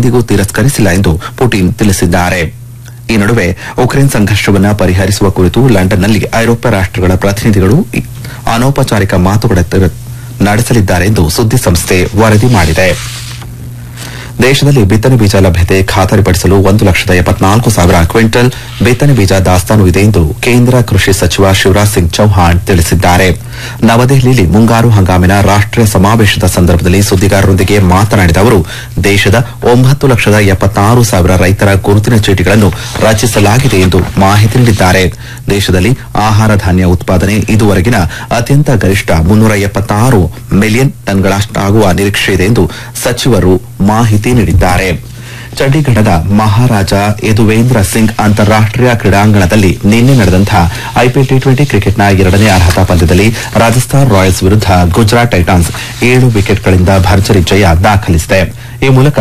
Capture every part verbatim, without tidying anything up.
ಎಂದಿಗೂ ತಿರಸ್ಕರಿಸಿಲ್ಲ ಎಂದು ಪುಟಿನ್ ತಿಳಿಸಿದ್ದಾರೆ. ಈ ನಡುವೆ ಉಕ್ರೇನ್ ಸಂಘರ್ಷವನ್ನು ಪರಿಹರಿಸುವ ಕುರಿತು ಲಂಡನ್ನಲ್ಲಿ ಐರೋಪ್ಯ ರಾಷ್ಟಗಳ ಪ್ರತಿನಿಧಿಗಳು ಅನೌಪಚಾರಿಕ ಮಾತುಕತೆ ನಡೆಸಲಿದ್ದಾರೆ ಎಂದು ಸುದ್ದಿಸಂಸ್ಥೆ ವರದಿ ಮಾಡಿದೆ. ದೇಶದಲ್ಲಿ ಬಿತ್ತನೆ ಬೀಜ ಲಭ್ಯತೆ ಖಾತರಿಪಡಿಸಲು ಒಂದು ಲಕ್ಷದ ಎಪ್ಪತ್ನಾಲ್ಕು ಸಾವಿರ ಕ್ವಿಂಟಲ್ ಬಿತ್ತನೆ ಬೀಜ ದಾಸ್ತಾನು ಇದೆ ಎಂದು ಕೇಂದ್ರ ಕೃಷಿ ಸಚಿವ ಶಿವರಾಜ್ ಸಿಂಗ್ ಚೌಹಾಣ್ ತಿಳಿಸಿದ್ದಾರೆ. ನವದೆಹಲಿಯಲ್ಲಿ ಮುಂಗಾರು ಹಂಗಾಮಿನ ರಾಷ್ಟೀಯ ಸಮಾವೇಶದ ಸಂದರ್ಭದಲ್ಲಿ ಸುದ್ದಿಗಾರರೊಂದಿಗೆ ಮಾತನಾಡಿದ ಅವರು, ದೇಶದ ಒಂಬತ್ತು ಲಕ್ಷದ ಎಪ್ಪತ್ತಾರು ಸಾವಿರ ರೈತರ ಗುರುತಿನ ಚೀಟಿಗಳನ್ನು ರಚಿಸಲಾಗಿದೆ ಎಂದು ಮಾಹಿತಿ ನೀಡಿದ್ದಾರೆ. ದೇಶದಲ್ಲಿ ಆಹಾರ ಧಾನ್ಯ ಉತ್ಪಾದನೆ ಇದುವರೆಗಿನ ಅತ್ಯಂತ ಗರಿಷ್ಠ ಮುನ್ನೂರ ಎಪ್ಪತ್ತಾರು ಮಿಲಿಯನ್ ಟನ್ಗಳಷ್ಟಾಗುವ ನಿರೀಕ್ಷೆ ಇದೆ ಎಂದು ಸಚಿವರು ಮಾಹಿತಿ ನೀಡಿದ್ದಾರೆ. ಚಂಡೀಗಢದ ಮಹಾರಾಜ ಯದುವೇಂದ್ರ ಸಿಂಗ್ ಅಂತಾರಾಷ್ಟೀಯ ಕ್ರೀಡಾಂಗಣದಲ್ಲಿ ನಿನ್ನೆ ನಡೆದಂತಹ ಐಪಿಎಲ್ ಟಿ ಟ್ವೆಂಟಿ ಕ್ರಿಕೆಟ್ನ ಎರಡನೇ ಅರ್ಹತಾ ಪಂದ್ಯದಲ್ಲಿ ರಾಜಸ್ಥಾನ್ ರಾಯಲ್ಸ್ ವಿರುದ್ಧ ಗುಜರಾತ್ ಟೈಟಾನ್ಸ್ ಏಳು ವಿಕೆಟ್ಗಳಿಂದ ಭರ್ಜರಿ ಜಯ ದಾಖಲಿಸಿದೆ. ಈ ಮೂಲಕ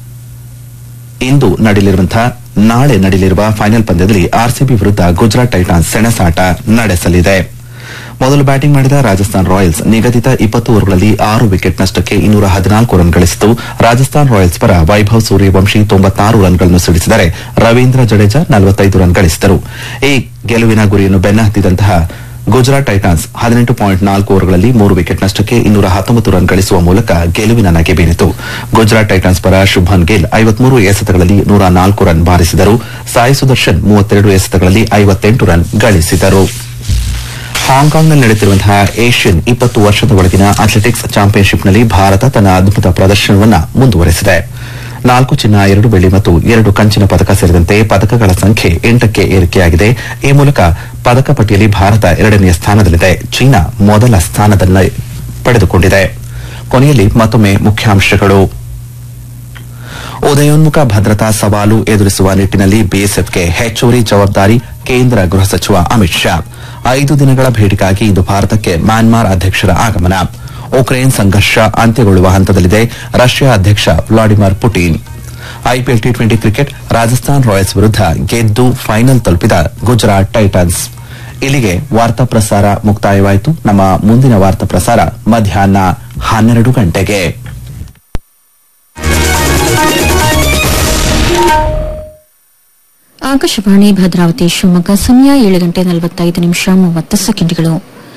ಇಂದು ನಡೆಯಲಿರುವಂತಹ ನಾಳೆ ನಡೆಯಲಿರುವ ಫೈನಲ್ ಪಂದ್ಯದಲ್ಲಿ ಆರ್ಸಿಬಿ ವಿರುದ್ಧ ಗುಜರಾತ್ ಟೈಟಾನ್ಸ್ ಸೆಣಸಾಟ ನಡೆಸಲಿದೆ. ಮೊದಲು ಬ್ಯಾಟಿಂಗ್ ಮಾಡಿದ ರಾಜಸ್ಥಾನ್ ರಾಯಲ್ಸ್ ನಿಗದಿತ ಇಪ್ಪತ್ತು ಓವರ್ಗಳಲ್ಲಿ ಆರು ವಿಕೆಟ್ ನಷ್ಟಕ್ಕೆ ಇನ್ನೂರ ಹದಿನಾಲ್ಕು ರನ್ ಗಳಿಸಿತು. ರಾಜಸ್ಥಾನ್ ರಾಯಲ್ಸ್ ಪರ ವೈಭವ್ ಸೂರ್ಯವಂಶಿ ತೊಂಬತ್ತಾರು ರನ್ಗಳನ್ನು ಸಿಡಿಸಿದರೆ ರವೀಂದ್ರ ಜಡೇಜಾ ನಲವತ್ತೈದು ರನ್ ಗಳಿಸಿದರು. ಈ ಗೆಲುವಿನ ಗುರಿಯನ್ನು ಬೆನ್ನಹತ್ತಿದಂತಹ ಗುಜರಾತ್ ಟೈಟಾನ್ಸ್ ಹದಿನೆಂಟು ಪಾಯಿಂಟ್ ನಾಲ್ಕು ಓವರ್ಗಳಲ್ಲಿ ಮೂರು ವಿಕೆಟ್ ನಷ್ಟಕ್ಕೆ ಇನ್ನೂರ ಹತ್ತೊಂಬತ್ತು ರನ್ ಗಳಿಸುವ ಮೂಲಕ ಗೆಲುವಿನ ನಗೆ ಬೀರಿತು. ಗುಜರಾತ್ ಟೈಟಾನ್ಸ್ ಪರ ಶುಭ್ಮನ್ ಗಿಲ್ ಐವತ್ಮೂರು ಎಸೆತಗಳಲ್ಲಿ ನೂರ ನಾಲ್ಕು ರನ್ ಬಾರಿಸಿದರು. ಸಾಯಿ ಸುದರ್ಶನ್ ಮೂವತ್ತೆರಡು ಎಸೆತಗಳಲ್ಲಿ ಐವತ್ತೆಂಟು ರನ್ ಗಳಿಸಿದರು. ಹಾಂಗ್ಕಾಂಗ್ನಲ್ಲಿ ನಡೆಯುತ್ತಿರುವಂತಹ ಏಷ್ಯನ್ ಇಪ್ಪತ್ತು ವರ್ಷದ ಒಳಗಿನ ಅಥ್ಲೆಟಿಕ್ಸ್ ಚಾಂಪಿಯನ್ಶಿಪ್ನಲ್ಲಿ ಭಾರತ ತನ್ನ ಅದ್ಭುತ ಪ್ರದರ್ಶನವನ್ನು ಮುಂದುವರೆಸಿದೆ. ನಾಲ್ಕು ಚಿನ್ನ, ಎರಡು ಬೆಳ್ಳಿ ಮತ್ತು ಎರಡು ಕಂಚಿನ ಪದಕ ಸೇರಿದಂತೆ ಪದಕಗಳ ಸಂಖ್ಯೆ ಎಂಟಕ್ಕೆ ಏರಿಕೆಯಾಗಿದೆ. ಈ ಮೂಲಕ ಪದಕ ಪಟ್ಟಿಯಲ್ಲಿ ಭಾರತ ಎರಡನೆಯ ಸ್ಥಾನದಲ್ಲಿದೆ. ಚೀನಾ ಮೊದಲ ಸ್ಥಾನದಲ್ಲಿ ಪಡೆದುಕೊಂಡಿದೆ. ಕೊನೆಯಲ್ಲಿ ಮತ್ತೊಮ್ಮೆ ಮುಖ್ಯಾಂಶಗಳು. ಉದಯೋನ್ಮುಖ ಭದ್ರತಾ ಸವಾಲು ಎದುರಿಸುವ ನಿಟ್ಟಿನಲ್ಲಿ ಬಿಎಸ್ಎಫ್ಗೆ ಹೆಚ್ಚುವರಿ ಜವಾಬ್ದಾರಿ ಕೇಂದ್ರ ಗೃಹ ಸಚಿವ ಅಮಿತ್ ಶಾ. ಐದು ದಿನಗಳ ಭೇಟಿಗಾಗಿ ಇಂದು ಭಾರತಕ್ಕೆ ಮ್ಯಾನ್ಮಾರ್ ಅಧ್ಯಕ್ಷರ ಆಗಮನ. ಉಕ್ರೇನ್ ಸಂಘರ್ಷ ಅಂತ್ಯಗೊಳ್ಳುವ ಹಂತದಲ್ಲಿದೆ ರಷ್ಯಾ ಅಧ್ಯಕ್ಷ Vladimir Putin. IPL T twenty cricket Rajasthan Royals ವಿರುದ್ಧ ಗೆದ್ದು ಫೈನಲ್ ತಲುಪಿದ ಗುಜರಾತ್ ಟೈಟನ್ಸ್. ಇಲ್ಲಿಗೆ ವಾರ್ತಾ ಪ್ರಸಾರ ಮುಕ್ತಾಯವಾಯಿತು. ನಮ್ಮ ಮುಂದಿನ ವಾರ್ತಾ ಪ್ರಸಾರ ಮಧ್ಯಾಹ್ನ ಹನ್ನೆರಡು ಗಂಟೆಗೆ. ಆಕಾಶವಾಣಿ ಭದ್ರಾವತಿ ಶಿವಮೊಗ್ಗ. ಸಮಯ ಏಳು ಗಂಟೆ ನಲವತ್ತೈದು ನಿಮಿಷ ಮೂವತ್ತು ಸೆಕೆಂಡ್ಗಳು.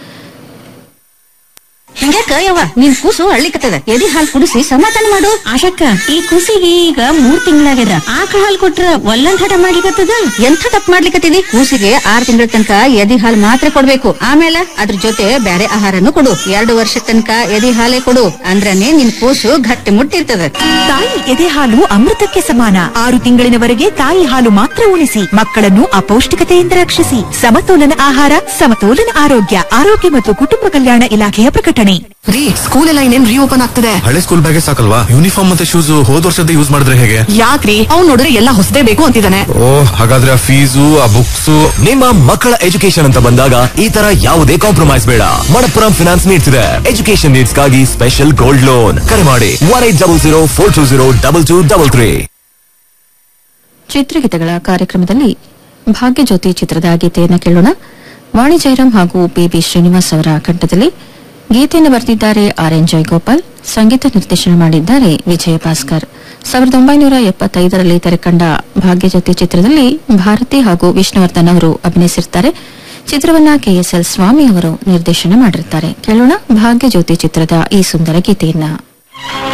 ಹಿಂಗ್ಯಾಕ ಯವ್ವ ನಿನ್ ಕೂಸು ಅಳ್ಳಿಕತ್ತದ ಎದಿ ಹಾಲು ಕುಡಿಸಿ ಸಮಾಧಾನ ಮಾಡು. ಆಶಕ್ಕ, ಈ ಕೂಸಿಗೆ ಈಗ ಮೂರ್ ತಿಂಗಳಾಗ್ಯದ. ಆಕಳ ಹಾಲು ಕೊಟ್ರ ಒಲ್ಲಂದ್ ಹಠ ಮಾಡ್ಲಿಕತ್ತದ. ಎಂಥ ತಪ್ಪು ಮಾಡ್ಲಿಕತ್ತಿದಿ? ಕೂಸಿಗೆ ಆರ್ ತಿಂಗಳ ತನಕ ಎದಿ ಹಾಲು ಮಾತ್ರ ಕೊಡ್ಬೇಕು. ಆಮೇಲೆ ಅದ್ರ ಜೊತೆ ಬ್ಯಾರೆ ಆಹಾರನು ಕೊಡು. ಎರಡು ವರ್ಷ ತನಕ ಎದಿ ಹಾಲೇ ಕೊಡು. ಅಂದ್ರನೇ ನಿನ್ ಕೂಸು ಗಟ್ಟಿ ಮುಟ್ಟಿರ್ತದ. ತಾಯಿ ಎದೆ ಹಾಲು ಅಮೃತಕ್ಕೆ ಸಮಾನ. ಆರು ತಿಂಗಳಿನವರೆಗೆ ತಾಯಿ ಹಾಲು ಮಾತ್ರ ಉಣಿಸಿ ಮಕ್ಕಳನ್ನು ಅಪೌಷ್ಟಿಕತೆಯಿಂದ ರಕ್ಷಿಸಿ. ಸಮತೋಲನ ಆಹಾರ, ಸಮತೋಲನ ಆರೋಗ್ಯ. ಆರೋಗ್ಯ ಮತ್ತು ಕುಟುಂಬ ಕಲ್ಯಾಣ ಇಲಾಖೆಯ ಪ್ರಕಟಣೆ. ರೀ, ಸ್ಕೂಲ್ ಎಲ್ಲ ಇನ್ನೇನ್ ರಿಓಪನ್ ಆಗ್ತದೆ. ಹಳೆ ಸ್ಕೂಲ್ ಬ್ಯಾಗೇ ಸಾಕಲ್ವಾ? ಯೂನಿಫಾರ್ಮ್ ಮತ್ತೆ ಶೂಸ್ ಹೋದ ವರ್ಷದ ಯೂಸ್ ಮಾಡಿದ್ರೆ ಹೇಗೆ? ಯಾಕ್ರಿ, ಅವ್ನು ನೋಡಿದ್ರೆ ಎಲ್ಲ ಹೊಸದೇ ಬೇಕು ಅಂತಿದ್ದಾನೆ. ಓ, ಹಾಗಾದ್ರೆ ಆ ಫೀಸು, ಆ ಬುಕ್ಸ್. ನಿಮ್ಮ ಮಕ್ಕಳ ಎಜುಕೇಶನ್ ಅಂತ ಬಂದಾಗ ಈ ತರ ಯಾವುದೇ ಕಾಂಪ್ರಮೈಸ್ ಬೇಡ. ಮಣಪ್ಪುರಂ ಫಿನಾನ್ಸ್ ನೀಡ್ಸ್ ಇದೆ ಎಜುಕೇಶನ್ ನೀಡ್ಸ್ ಗಾಗಿ ಸ್ಪೆಷಲ್ ಗೋಲ್ಡ್ ಲೋನ್. ಕರೆ ಮಾಡಿ one eight double zero four two zero double two double three. ಚಿತ್ರಗೀತೆಗಳ ಕಾರ್ಯಕ್ರಮದಲ್ಲಿ ಭಾಗ್ಯಜ್ಯೋತಿ ಚಿತ್ರದ ಗೀತೆಯನ್ನು ಕೇಳೋಣ. ವಾಣಿ ಜಯರಾಮ್ ಹಾಗೂ ಬೇಬಿ ಶ್ರೀನಿವಾಸ್ ಅವರ ಕಂಠದಲ್ಲಿ ಗೀತೆಯನ್ನು ಬರೆದಿದ್ದಾರೆ ಆರ್ ಎನ್ ಜಯಗೋಪಾಲ್. ಸಂಗೀತ ನಿರ್ದೇಶನ ಮಾಡಿದ್ದಾರೆ ವಿಜಯ ಭಾಸ್ಕರ್. ಸಾವಿರದ ಒಂಬೈನೂರ ಎಪ್ಪತ್ತೈದರಲ್ಲಿ ತೆರೆಕಂಡ ಭಾಗ್ಯಜ್ಯೋತಿ ಚಿತ್ರದಲ್ಲಿ ಭಾರತಿ ಹಾಗೂ ವಿಷ್ಣುವರ್ಧನ್ ಅವರು ಅಭಿನಯಿಸಿರುತ್ತಾರೆ. ಚಿತ್ರವನ್ನ ಕೆಎಸ್ಎಲ್ ಸ್ವಾಮಿ ಅವರು ನಿರ್ದೇಶನ ಮಾಡಿರುತ್ತಾರೆ. ಕೇಳೋಣ ಭಾಗ್ಯಜ್ಯೋತಿ ಚಿತ್ರದ ಈ ಸುಂದರ ಗೀತೆಯನ್ನ.